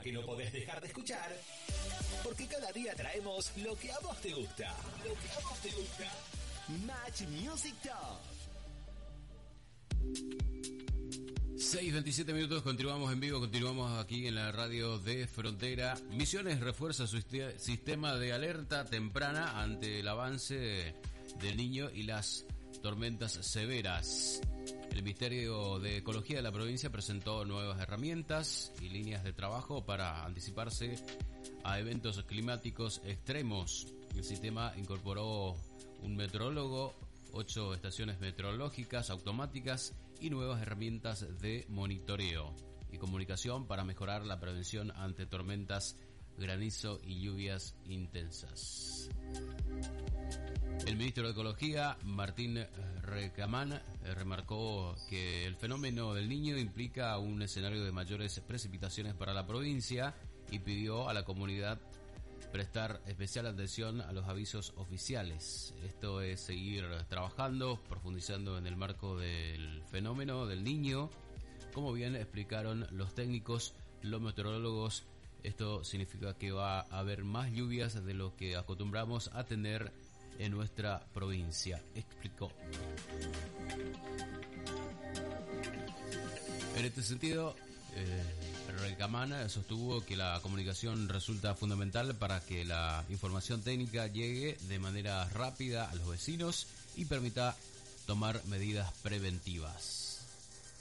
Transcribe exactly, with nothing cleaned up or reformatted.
que no podés dejar de escuchar, porque cada día traemos lo que a vos te gusta. Lo que a vos te gusta. Match Music Top. seis veintisiete minutos, continuamos en vivo, continuamos aquí en la radio de Frontera. Misiones refuerza su este, sistema de alerta temprana ante el avance del Niño y las tormentas severas. El Ministerio de Ecología de la provincia presentó nuevas herramientas y líneas de trabajo para anticiparse a eventos climáticos extremos. El sistema incorporó un meteorólogo, ocho estaciones meteorológicas automáticas y nuevas herramientas de monitoreo y comunicación para mejorar la prevención ante tormentas, granizo y lluvias intensas. El ministro de Ecología, Martín Recamán, remarcó que el fenómeno del Niño implica un escenario de mayores precipitaciones para la provincia y pidió a la comunidad prestar especial atención a los avisos oficiales. Esto es seguir trabajando, profundizando en el marco del fenómeno del Niño. Como bien explicaron los técnicos, los meteorólogos, esto significa que va a haber más lluvias de lo que acostumbramos a tener en nuestra provincia, explicó. En este sentido, eh, Recamán sostuvo que la comunicación resulta fundamental para que la información técnica llegue de manera rápida a los vecinos y permita tomar medidas preventivas.